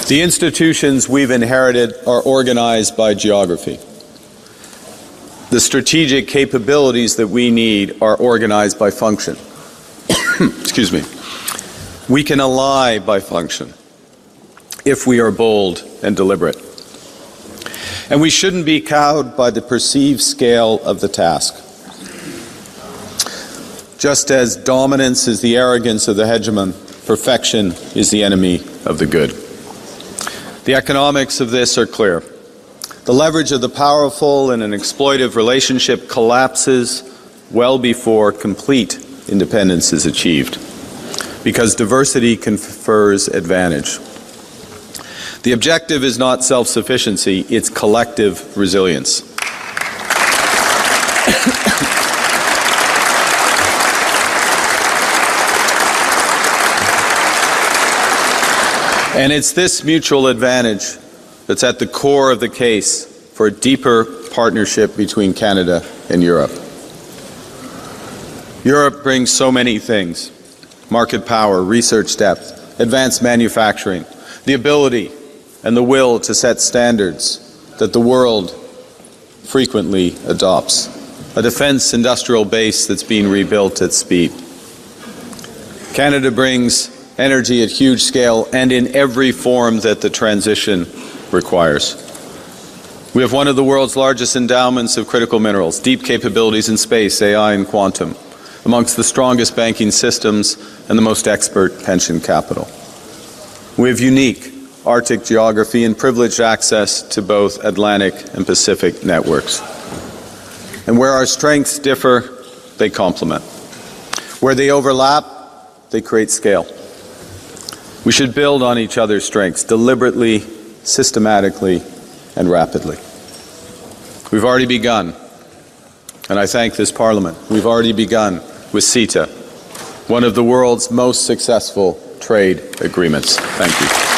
The institutions we've inherited are organized by geography. The strategic capabilities that we need are organized by function. Excuse me. We can ally by function if we are bold and deliberate. And we shouldn't be cowed by the perceived scale of the task. Just as dominance is the arrogance of the hegemon, perfection is the enemy of the good. The economics of this are clear. The leverage of the powerful in an exploitive relationship collapses well before complete independence is achieved, because diversity confers advantage. The objective is not self-sufficiency, it's collective resilience. And it's this mutual advantage that's at the core of the case for a deeper partnership between Canada and Europe. Europe brings so many things: market power, research depth, advanced manufacturing, the ability and the will to set standards that the world frequently adopts, a defense industrial base that's being rebuilt at speed. Canada brings energy at huge scale and in every form that the transition requires. We have one of the world's largest endowments of critical minerals, deep capabilities in space, AI and quantum, amongst the strongest banking systems and the most expert pension capital. We have unique Arctic geography and privileged access to both Atlantic and Pacific networks. And where our strengths differ, they complement. Where they overlap, they create scale. We should build on each other's strengths deliberately, systematically, and rapidly. We've already begun, and I thank this Parliament. We've already begun with CETA, one of the world's most successful trade agreements. Thank you.